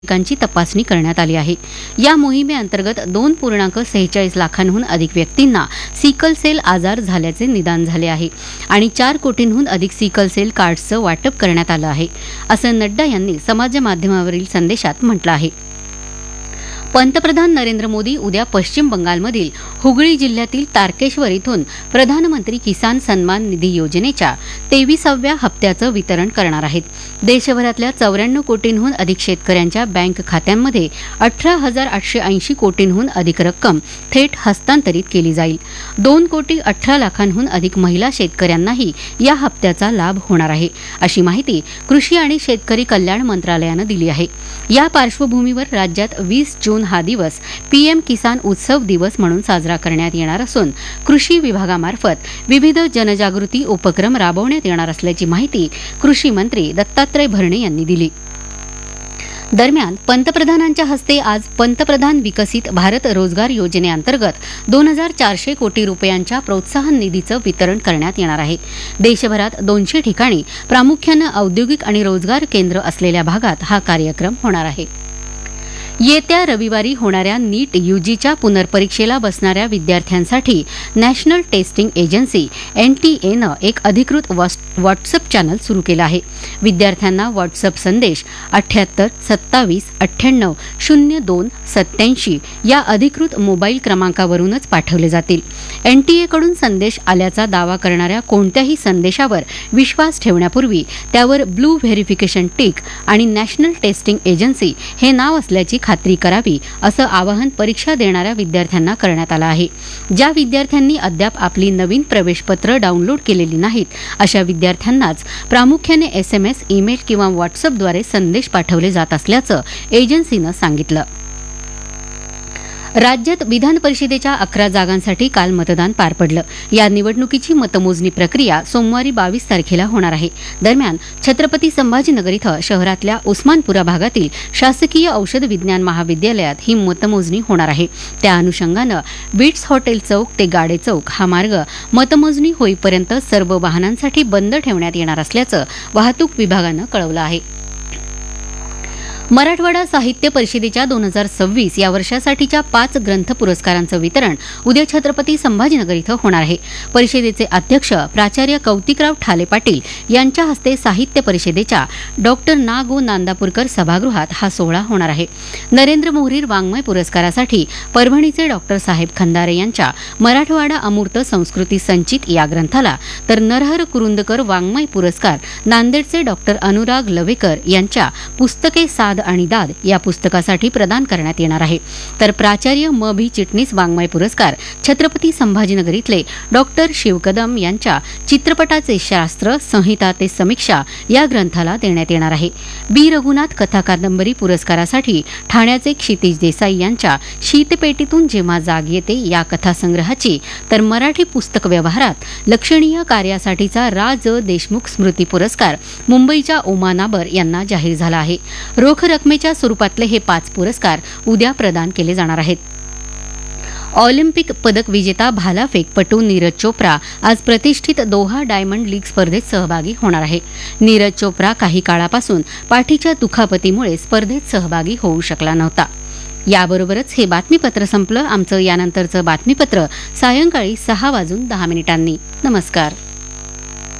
नागरिकांची तपासणी करण्यात आली आहे. या मोहिमेअंतर्गत 2.46 लाखांहून अधिक व्यक्तींना सिकल सेल आजार झाल्याचे निदान झाले आहे आणि 4 कोटींहून अधिक सिकल सेल कार्ड्सचं वाटप करण्यात आलं आहे, असं नड्डा यांनी समाजमाध्यमावरील संदेशात म्हटलं आहे. पंतप्रधान नरेंद्र मोदी उद्या पश्चिम बंगालमधील हुगळी जिल्ह्यातील तारकेश्वर इथून प्रधानमंत्री किसान सन्मान निधी योजनेच्या 23व्या हप्त्याचं वितरण करणार आहेत. देशभरातल्या 94 कोटींहून अधिक शेतकऱ्यांच्या बँक खात्यांमध्ये 18,880 कोटींहून अधिक रक्कम थेट हस्तांतरित केली जाईल. 2,18,00,000हून अधिक महिला शेतकऱ्यांनाही या हप्त्याचा लाभ होणार आहे, अशी माहिती कृषी आणि शेतकरी कल्याण मंत्रालयानं दिली आहे. या पार्श्वभूमीवर राज्यात 20 जून हा दिवस पीएम किसान उत्सव दिवस म्हणून साजरा करण्यात येणार असून कृषी विभागामार्फत विविध जनजागृती उपक्रम राबवण्यात येणार असल्याची माहिती कृषी मंत्री दत्तात्रय भरणे यांनी दिली. दरम्यान पंतप्रधानांच्या हस्ते आज पंतप्रधान विकसित भारत रोजगार योजनेअंतर्गत 2,400 कोटी रुपयांच्या प्रोत्साहन निधीचं वितरण करण्यात येणार आहे. देशभरात 200 ठिकाणी प्रामुख्यानं औद्योगिक आणि रोजगार केंद्र असलेल्या भागात हा कार्यक्रम होणार आहे. येत्या रविवारी होणाऱ्या नीट यूजीच्या पुनर्परीक्षेला बसणाऱ्या विद्यार्थ्यांसाठी नॅशनल टेस्टिंग एजन्सी एनटीएनं एक अधिकृत व्हॉट्सअप चॅनल सुरू केलं आहे. विद्यार्थ्यांना व्हॉट्सअप संदेश 78 27 98 02 87 या अधिकृत मोबाईल क्रमांकावरूनच पाठवले जातील. एनटीएकडून संदेश आल्याचा दावा करणाऱ्या कोणत्याही संदेशावर विश्वास ठेवण्यापूर्वी त्यावर ब्लू व्हेरिफिकेशन टिक आणि नॅशनल टेस्टिंग एजन्सी हे नाव असल्याची खात्री करावी, असं आवाहन परीक्षा देणाऱ्या विद्यार्थ्यांना करण्यात आलं आहे. ज्या विद्यार्थ्यांनी अद्याप आपली नवीन प्रवेशपत्र डाउनलोड केलेली नाहीत, अशा विद्यार्थ्यांनाच प्रामुख्याने SMS, ईमेल किंवा व्हॉट्सअपद्वारे संदेश पाठवले जात असल्याचं एजन्सीनं सांगितलं. राज्यात विधान परिषदेच्या 11 जागांसाठी काल मतदान पार पडलं. या निवडणुकीची मतमोजणी प्रक्रिया सोमवारी 22 तारखेला होणार आहे. दरम्यान छत्रपती संभाजीनगर इथं शहरातल्या उस्मानपुरा भागातील शासकीय औषध विज्ञान महाविद्यालयात ही मतमोजणी होणार आहे. त्या अनुषंगानं बीट्स हॉटेल चौक ते गाडे चौक हा मार्ग मतमोजणी होईपर्यंत सर्व वाहनांसाठी बंद ठेवण्यात येणार असल्याचं वाहतूक विभागानं कळवलं आहे. मराठवाडा साहित्य परिषदेच्या 2026 या वर्षासाठीच्या 5 ग्रंथ पुरस्कारांचं वितरण उद्या छत्रपती संभाजीनगर इथं होणार आहे. परिषदेचे अध्यक्ष प्राचार्य कौतिकराव ठाले पाटील यांच्या हस्ते साहित्य परिषदेच्या डॉक्टर ना गो नांदापूरकर सभागृहात हा सोहळा होणार आहे. नरेंद्र मोहरीर वाङ्मय पुरस्कारासाठी परभणीचे डॉक्टर साहेब खंदारे यांच्या मराठवाडा अमूर्त संस्कृती संचित या ग्रंथाला, तर नरहर कुरुंदकर वाङ्मय पुरस्कार नांदेडचे डॉक्टर अनुराग लवेकर यांच्या पुस्तके साध आणि दाद या पुस्तकासाठी प्रदान करण्यात येणार आहे. तर प्राचार्य म भी चिटणीस वाङ्मय पुरस्कार छत्रपती संभाजीनगर इथले डॉक्टर शिव कदम यांच्या चित्रपटाचे शास्त्र संहिता ते समीक्षा या ग्रंथाला देण्यात येणार आहे. बी रघुनाथ कथा कादंबरी पुरस्कारासाठी ठाण्याचे क्षितिज देसाई यांच्या शीतपेटीतून जेव्हा जाग येते या कथासंग्रहाची, तर मराठी पुस्तक व्यवहारात लक्षणीय कार्यासाठीचा रा ज देशमुख स्मृती पुरस्कार मुंबईच्या उमा नाबर यांना जाहीर झाला आहे. रोख रकमेच्या स्वरूपातले हे 5 पुरस्कार उद्या प्रदान केले जाणार आहेत. ऑलिम्पिक पदक विजेता भालाफेकपटू नीरज चोप्रा आज प्रतिष्ठित दोहा डायमंड लीग स्पर्धेत सहभागी होणार आहे. नीरज चोप्रा काही काळापासून पाठीच्या दुखापतीमुळे स्पर्धेत सहभागी होऊ शकला नव्हता. याबरोबरच हे बातमीपत्र संपलं. आमचं यानंतरचं बातमीपत्र सायंकाळी 6:10 नमस्कार.